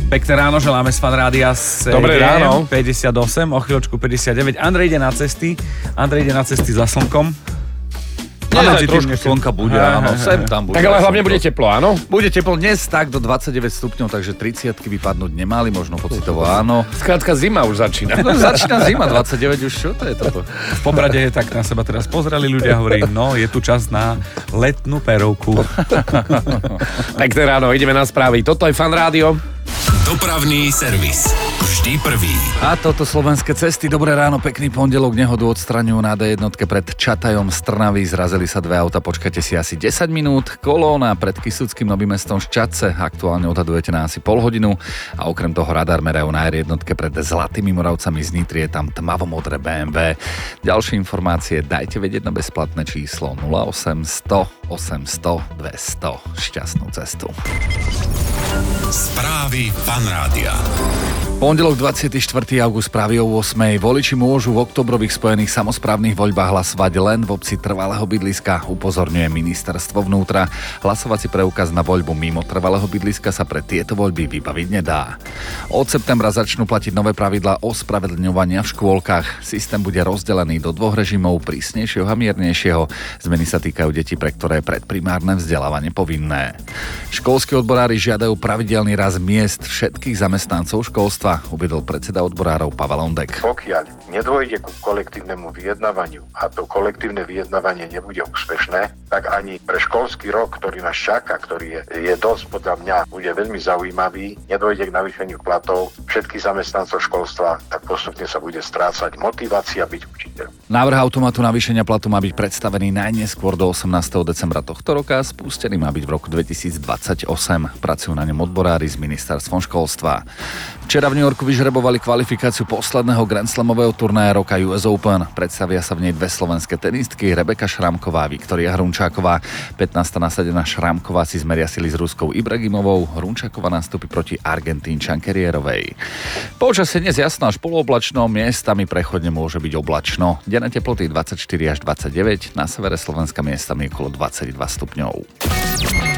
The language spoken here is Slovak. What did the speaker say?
Pekné ráno, želáme z Fanrádia. Dobré ráno. 58, o chvíľočku 59. Andrej ide na cesty za slnkom. Nie, aj trošku slnka bude, áno, sem tam bude. Tak ale hlavne bude teplo, áno? Bude teplo dnes tak do 29 stupňov, takže 30-ky vypadnúť nemali, možno pocitovo áno. Skrátka zima už začína. No, začína zima, 29 už, čo to je toto? V Poprade tak na seba teraz pozreli ľudia, hovorí, no je tu čas na letnú perovku. Pekné ráno, ideme na správy. Toto je Fanrádio. Dopravný servis. Vždy prvý. A toto slovenské cesty. Dobré ráno, pekný pondelok. Nehodu odstraňujú na D1 pred Čatajom z Trnavy. Zrazili sa dve auta, počkajte si asi 10 minút. Kolóna pred Kysuckým Novým Mestom Šťadce. Aktuálne odhadujete na asi pol hodinu. A okrem toho radar merajú na R1 pred Zlatými Moravcami z Nitry. Je tam tmavomodré BMW. Ďalšie informácie dajte vedieť na bezplatné číslo 0800 800 200. Šťastnú cestu. Správy Fanrádia. Pondelok 24. august práve o 8. Voliči môžu v oktobrových spojených samosprávnych voľbách hlasovať len v obci trvalého bydliska, upozorňuje ministerstvo vnútra. Hlasovací preukaz na voľbu mimo trvalého bydliska sa pre tieto voľby vybaviť nedá. Od septembra začnú platiť nové pravidlá ospravedlňovania v škôlkach. Systém bude rozdelený do dvoch režimov, prísnejšieho a miernejšieho. Zmeny sa týkajú detí, pre ktoré je predprimárne vzdelávanie povinné. Školskí odborári žiadajú pravidelný rast miest všetkých zamestnancov školstva, uviedol predseda odborárov Pavel Ondek. Pokiaľ nedôjde ku kolektívnemu vyjednávaniu a to kolektívne vyjednávanie nebude úspešné, tak ani pre školský rok, ktorý nás čaká, ktorý je dosť podľa mňa, bude veľmi zaujímavý, nedôjde k navýšeniu platov všetkých zamestnancov školstva, tak postupne sa bude strácať motivácia byť učiteľ. Návrh automatu navýšenia platu má byť predstavený najneskôr do 18. decembra tohto roka a spustený má byť v roku 2028. Pracujú na ňom odborári s ministerstvom školstva. Včera v New Yorku vyžrebovali kvalifikáciu posledného Grand Slamového turnaja roka US Open. Predstavia sa v nej dve slovenské tenistky, Rebeka Šramková a Viktória Hrunčáková. 15. nasadená Šramková si zmeria sily s Ruskou Ibragimovou, Hrunčáková nastúpi proti Argentínčanke Rierovej. Počasie dnes jasno až polooblačno, miestami prechodne môže byť oblačno. Denné teploty 24 až 29, na severe Slovenska miestami okolo 22 stupňov.